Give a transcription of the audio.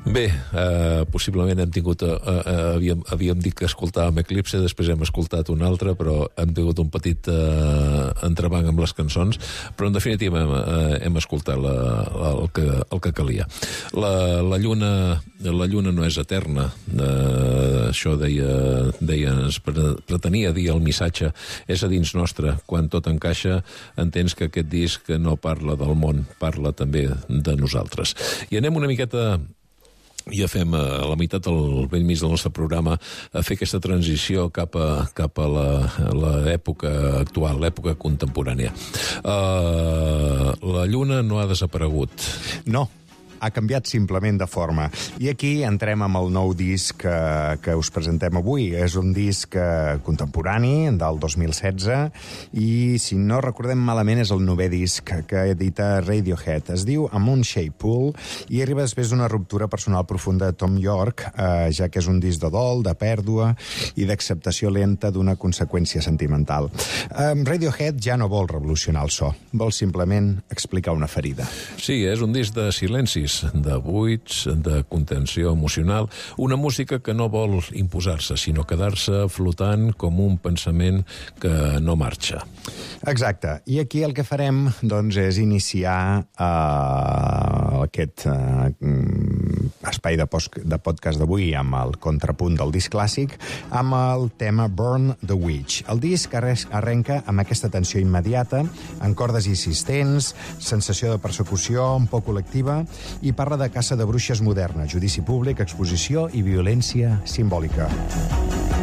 Bé, possiblement havíem dit que escoltàvem Eclipse, després hem escoltat un altre, però hem tingut un petit entrebanc amb les cançons, però en definitiva hem escoltat el que calia. La lluna no és eterna, això ens pretenia dir el missatge, és a dins nostre. Quan tot encaixa, entens que aquest disc no parla del món, parla també de nosaltres. I anem una miqueta, ja fem a la meitat del bell mig del nostre programa, a fer aquesta transició cap a l'època actual, l'època contemporània. La lluna no ha desaparegut. No, ha canviat simplement de forma. I aquí entrem amb el nou disc que us presentem avui. És un disc contemporani, del 2016, i, si no recordem malament, és el 9è disc que edita Radiohead. Es diu A Moon Shaped Pool i arriba després d'una ruptura personal profunda de Tom York, ja que és un disc de dol, de pèrdua i d'acceptació lenta d'una conseqüència sentimental. Radiohead ja no vol revolucionar el so, vol simplement explicar una ferida. Sí, és un disc de silencis, de buits, de contenció emocional, una música que no vol imposar-se, sinó quedar-se flotant com un pensament que no marxa. Exacte. I aquí el que farem, doncs, és iniciar aquest espai de podcast d'avui amb el contrapunt del disc clàssic, amb el tema Burn the Witch. El disc arrenca amb aquesta tensió immediata, en cordes insistents, sensació de persecució un poc col·lectiva, i parla de caça de bruixes moderna, judici públic, exposició i violència simbòlica.